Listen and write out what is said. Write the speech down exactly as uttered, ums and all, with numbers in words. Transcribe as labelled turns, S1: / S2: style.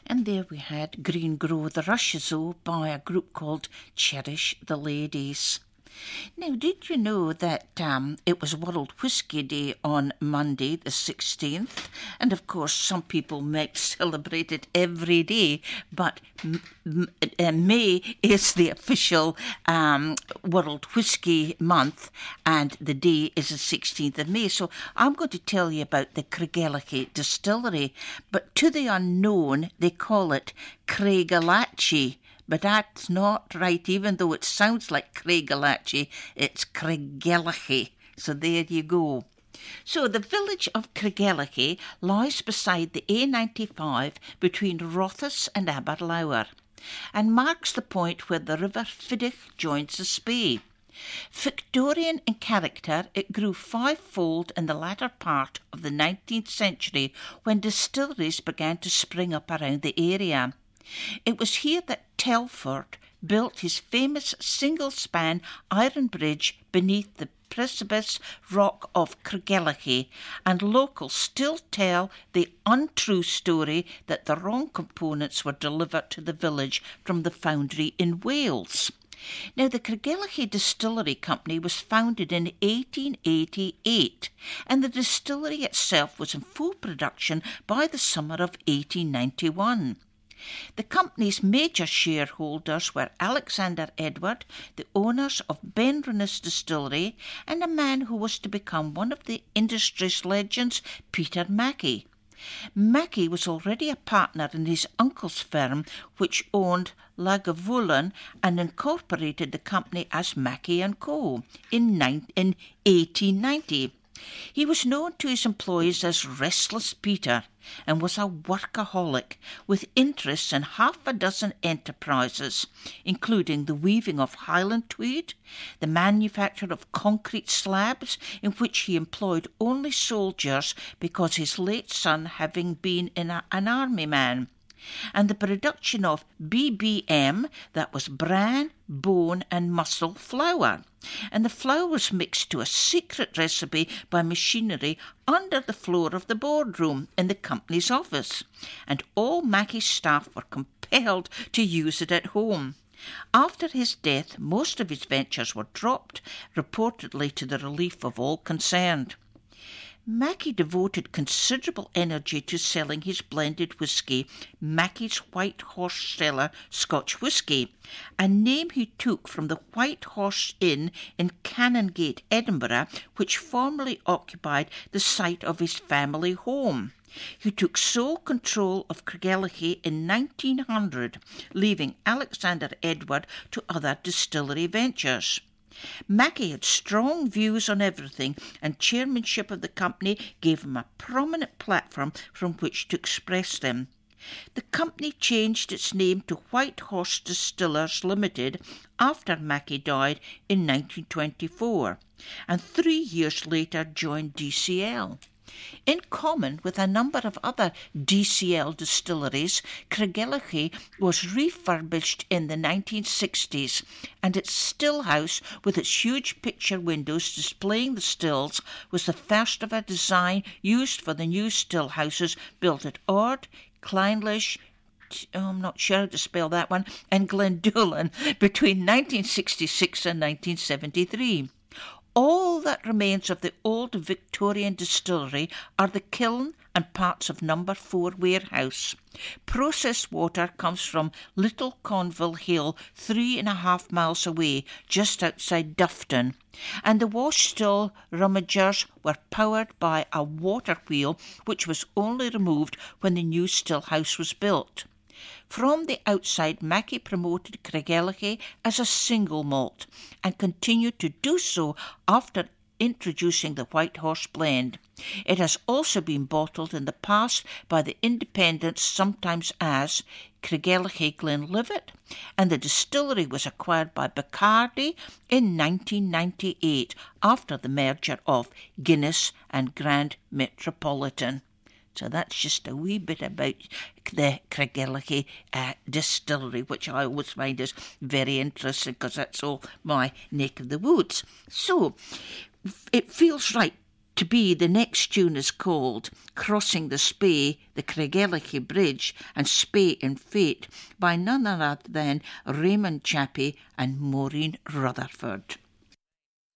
S1: And there we had Green Grow the Rushes O by a group called Cherish the Ladies. Now, did you know that um, it was World Whisky Day on Monday the sixteenth? And of course, some people might celebrate it every day, but m- m- uh, May is the official um, World Whisky Month, and the day is the sixteenth of May. So I'm going to tell you about the Craigellachie Distillery, but to the unknown, they call it Craigellachie. But that's not right, even though it sounds like Craigellachie, it's Craigellachie. So there you go. So the village of Craigellachie lies beside the A ninety-five between Rothes and Aberlour, and marks the point where the River Fiddich joins the Spey. Victorian in character, it grew fivefold in the latter part of the nineteenth century when distilleries began to spring up around the area. It was here that Telford built his famous single-span iron bridge beneath the precipice rock of Craigellachie, and locals still tell the untrue story that the wrong components were delivered to the village from the foundry in Wales. Now, the Craigellachie Distillery Company was founded in eighteen eighty-eight, and the distillery itself was in full production by the summer of eighteen ninety-one. The company's major shareholders were Alexander Edward, the owners of Benrinnes Distillery, and a man who was to become one of the industry's legends, Peter Mackie. Mackie was already a partner in his uncle's firm, which owned Lagavulin and incorporated the company as Mackie and Co. in, in eighteen ninety. He was known to his employees as Restless Peter and was a workaholic with interests in half a dozen enterprises, including the weaving of Highland tweed, the manufacture of concrete slabs, in which he employed only soldiers because his late son having been in a, an army man, and the production of B B M, that was bran, bone and muscle flour. And the flour was mixed to a secret recipe by machinery under the floor of the boardroom in the company's office, and all Mackie's staff were compelled to use it at home. After his death, most of his ventures were dropped, reportedly to the relief of all concerned. Mackie devoted considerable energy to selling his blended whisky, Mackie's White Horse Cellar Scotch Whisky, a name he took from the White Horse Inn in Canongate, Edinburgh, which formerly occupied the site of his family home. He took sole control of Craigellachie in nineteen hundred, leaving Alexander Edward to other distillery ventures. Mackie had strong views on everything, and chairmanship of the company gave him a prominent platform from which to express them. The company changed its name to White Horse Distillers Limited after Mackie died in nineteen twenty-four, and three years later joined D C L. In common with a number of other D C L distilleries, Craigellachie was refurbished in the nineteen sixties, and its still house, with its huge picture windows displaying the stills, was the first of a design used for the new still houses built at Ord, Clynelish, oh, I'm not sure how to spell that one, and Glendullan between nineteen sixty-six and nineteen seventy-three. All that remains of the old Victorian distillery are the kiln and parts of number four warehouse. Processed water comes from Little Conville Hill, three and a half miles away, just outside Dufton, and the wash still rummagers were powered by a water wheel which was only removed when the new still house was built. From the outside, Mackie promoted Craigellachie as a single malt and continued to do so after introducing the White Horse blend. It has also been bottled in the past by the independents, sometimes as Craigellachie Glenlivet, and the distillery was acquired by Bacardi in nineteen ninety-eight after the merger of Guinness and Grand Metropolitan. So that's just a wee bit about the Craigellachie uh, distillery, which I always find is very interesting because that's all my neck of the woods. So it feels right to be the next tune is called Crossing the Spey, the Craigellachie Bridge and Spey and Fate by none other than Raymond Chappie and Maureen Rutherford.